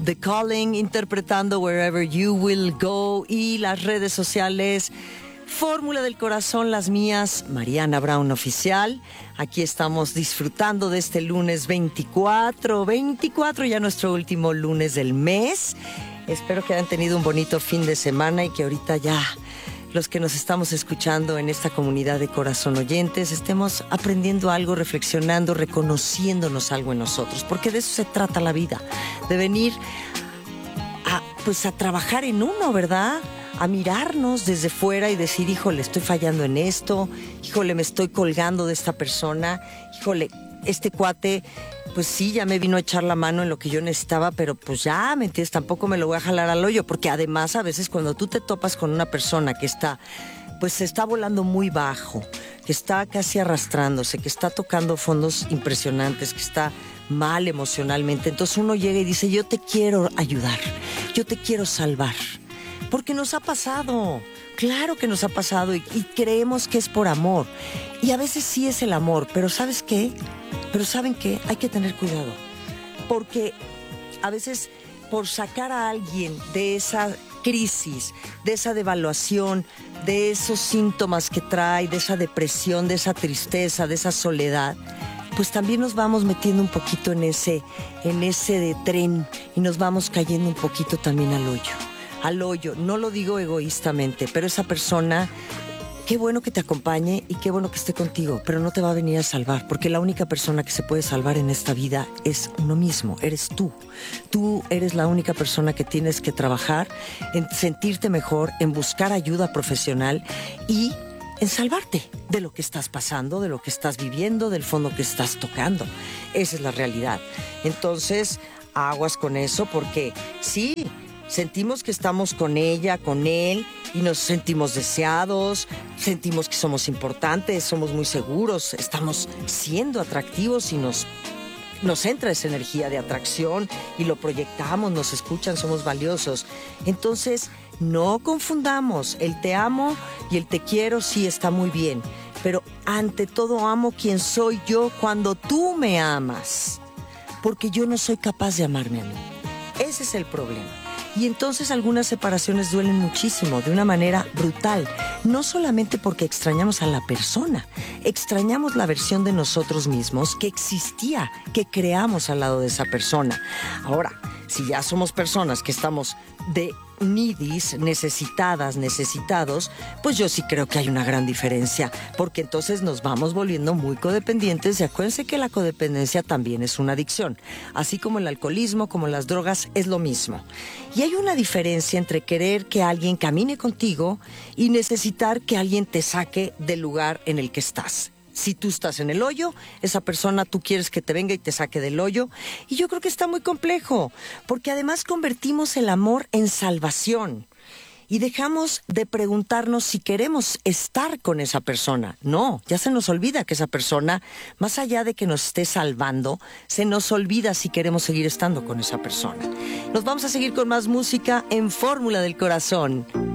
The Calling, interpretando Wherever You Will Go, y las redes sociales, Fórmula del Corazón, las mías, Mariana Brown Oficial. Aquí estamos disfrutando de este lunes 24, ya nuestro último lunes del mes. Espero que hayan tenido un bonito fin de semana y que ahorita ya los que nos estamos escuchando en esta comunidad de Corazón Oyentes estemos aprendiendo algo, reflexionando, reconociéndonos algo en nosotros, porque de eso se trata la vida, de venir a trabajar en uno, ¿verdad? A mirarnos desde fuera y decir, híjole, estoy fallando en esto, híjole, me estoy colgando de esta persona, híjole, este cuate, pues sí, ya me vino a echar la mano en lo que yo necesitaba, pero pues ya, ¿me entiendes? Tampoco me lo voy a jalar al hoyo, porque además a veces cuando tú te topas con una persona que está, pues se está volando muy bajo, que está casi arrastrándose, que está tocando fondos impresionantes, que está mal emocionalmente, entonces uno llega y dice, yo te quiero ayudar, yo te quiero salvar. Porque nos ha pasado, claro que nos ha pasado y creemos que es por amor. Y a veces sí es el amor, pero ¿sabes qué? Pero ¿saben qué? Hay que tener cuidado. Porque a veces por sacar a alguien de esa crisis, de esa devaluación, de esos síntomas que trae, de esa depresión, de esa tristeza, de esa soledad, pues también nos vamos metiendo un poquito en ese de tren y nos vamos cayendo un poquito también al hoyo, no lo digo egoístamente, pero esa persona, qué bueno que te acompañe y qué bueno que esté contigo, pero no te va a venir a salvar, porque la única persona que se puede salvar en esta vida es uno mismo, eres tú. Tú eres la única persona que tienes que trabajar en sentirte mejor, en buscar ayuda profesional y en salvarte de lo que estás pasando, de lo que estás viviendo, del fondo que estás tocando. Esa es la realidad. Entonces, aguas con eso, porque sí, sentimos que estamos con ella, con él, y nos sentimos deseados, sentimos que somos importantes, somos muy seguros, estamos siendo atractivos y nos entra esa energía de atracción y lo proyectamos, nos escuchan, somos valiosos. Entonces, no confundamos, el te amo y el te quiero sí está muy bien, pero ante todo amo quien soy yo cuando tú me amas, porque yo no soy capaz de amarme a mí. Ese es el problema. Y entonces algunas separaciones duelen muchísimo, de una manera brutal. No solamente porque extrañamos a la persona, extrañamos la versión de nosotros mismos que existía, que creamos al lado de esa persona. Ahora, si ya somos personas que estamos de needies, necesitadas, necesitados, pues yo sí creo que hay una gran diferencia, porque entonces nos vamos volviendo muy codependientes, y acuérdense que la codependencia también es una adicción, así como el alcoholismo, como las drogas, es lo mismo. Y hay una diferencia entre querer que alguien camine contigo y necesitar que alguien te saque del lugar en el que estás. Si tú estás en el hoyo, esa persona tú quieres que te venga y te saque del hoyo. Y yo creo que está muy complejo, porque además convertimos el amor en salvación. Y dejamos de preguntarnos si queremos estar con esa persona. No, ya se nos olvida que esa persona, más allá de que nos esté salvando, se nos olvida si queremos seguir estando con esa persona. Nos vamos a seguir con más música en Fórmula del Corazón.